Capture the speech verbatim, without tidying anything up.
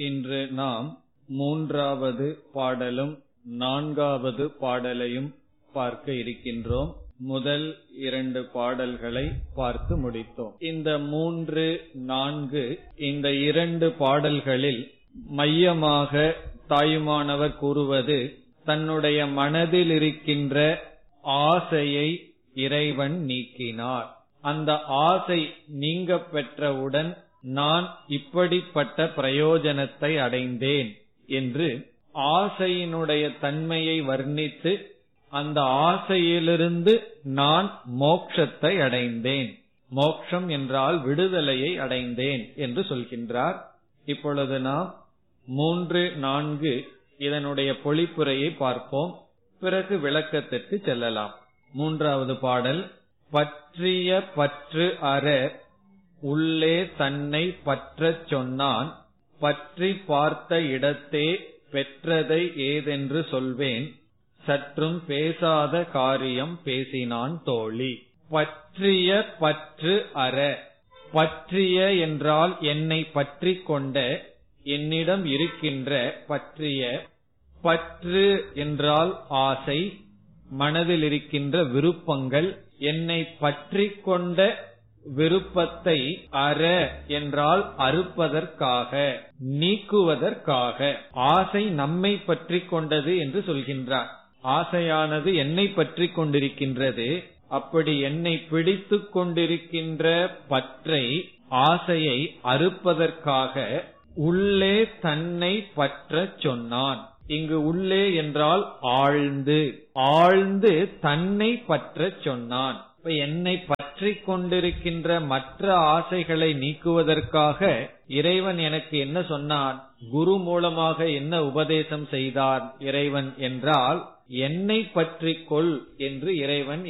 இன்று நாம் மூன்றாவது பாடலும் நான்காவது பாடலையும் பார்க்க இருக்கின்றோம். முதல் இரண்டு பாடல்களை பார்த்து முடித்தோம். இந்த மூன்று நான்கு இந்த இரண்டு பாடல்களில் மையமாக தாயுமானவர் கூறுவது தன்னுடைய மனதில் இருக்கின்ற ஆசையை இறைவன் நீக்கினார். அந்த ஆசை நீங்க பெற்றவுடன் நான் இப்படிப்பட்ட பிரயோஜனத்தை அடைந்தேன் என்று ஆசையினுடைய தன்மையை வர்ணித்து அந்த ஆசையிலிருந்து நான் மோட்சத்தை அடைந்தேன், மோட்சம் என்றால் விடுதலையை அடைந்தேன் என்று சொல்கின்றார். இப்பொழுது நாம் மூன்று நான்கு இதனுடைய பொழிப்புரையை பார்ப்போம். பிறகு விளக்கத்திற்கு செல்லலாம். மூன்றாவது பாடல். பற்றிய பற்று அற உள்ளே தன்னை பற்றச் சொன்னான், பற்றி பார்த்த இடத்தே பெற்றதை ஏதென்று சொல்வேன், சற்றும் பேசாத காரியம் பேசினான் தோழி. பற்றிய பற்று அற. பற்றிய என்றால் என்னை பற்றி கொண்ட, என்னிடம் இருக்கின்ற பற்றிய. பற்று என்றால் ஆசை, மனதில் இருக்கின்ற விருப்பங்கள். என்னை பற்றி கொண்ட விருப்பத்தை அற என்றால் அறுப்பதற்காக, நீக்குவதற்காக. ஆசை நம்மை பற்றி கொண்டது என்று சொல்கின்றார். ஆசையானது என்னை பற்றி கொண்டிருக்கின்றது. அப்படி என்னை பிடித்து கொண்டிருக்கின்ற பற்றை, ஆசையை அறுப்பதற்காக உள்ளே தன்னை பற்றச் சொன்னான். இங்கு உள்ளே என்றால் ஆழ்ந்து, ஆழ்ந்து தன்னை பற்றச் சொன்னான். இப்ப என்னை பற்றி கொண்டிருக்கின்ற மற்ற ஆசைகளை நீக்குவதற்காக இறைவன் எனக்கு என்ன சொன்னான்? குரு மூலமாக என்ன உபதேசம் செய்தார் இறைவன் என்றால், என்னை பற்றி கொள் என்று இறைவன்